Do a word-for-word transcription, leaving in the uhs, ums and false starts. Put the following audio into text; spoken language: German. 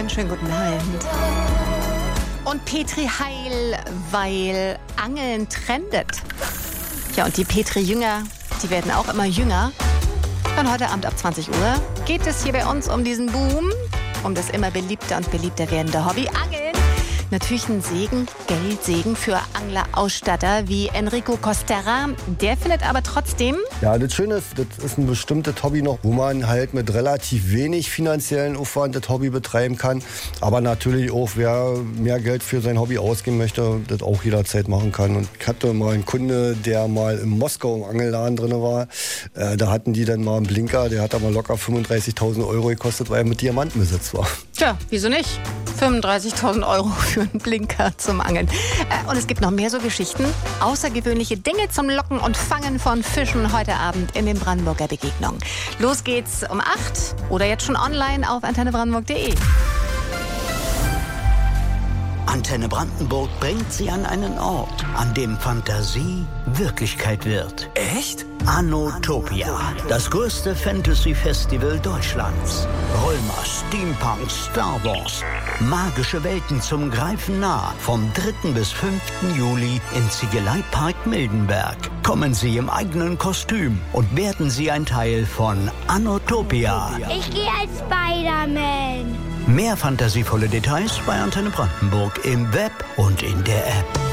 Einen schönen guten Abend. Und Petri Heil, weil Angeln trendet. Ja, und die Petri-Jünger, die werden auch immer jünger. Und heute Abend ab zwanzig Uhr geht es hier bei uns um diesen Boom, um das immer beliebter und beliebter werdende Hobby Angeln. Natürlich ein Segen, Geldsegen für Anglerausstatter wie Enrico Costerra. Der findet aber trotzdem... Ja, das Schöne ist, das ist ein bestimmtes Hobby noch, wo man halt mit relativ wenig finanziellen Aufwand das Hobby betreiben kann. Aber natürlich auch, wer mehr Geld für sein Hobby ausgeben möchte, das auch jederzeit machen kann. Und ich hatte mal einen Kunde, der mal in Moskau im Angelladen drin war. Äh, da hatten die dann mal einen Blinker, der hat da mal locker fünfunddreißigtausend Euro gekostet, weil er mit Diamanten besetzt war. Tja, wieso nicht? fünfunddreißigtausend Euro für einen Blinker zum Angeln. Äh, und es gibt noch mehr so Geschichten. Außergewöhnliche Dinge zum Locken und Fangen von Fischen heute Abend in den Brandenburger Begegnungen. Los geht's um acht oder jetzt schon online auf antenne brandenburg punkt de. Antenne Brandenburg bringt Sie an einen Ort, an dem Fantasie Wirklichkeit wird. Echt? Anotopia, das größte Fantasy-Festival Deutschlands. Römer, Steampunk, Star Wars. Magische Welten zum Greifen nah. Vom dritten bis fünften Juli im Ziegeleipark Mildenberg. Kommen Sie im eigenen Kostüm und werden Sie ein Teil von Anotopia. Ich gehe als Spider-Man. Mehr fantasievolle Details bei Antenne Brandenburg im Web und in der App.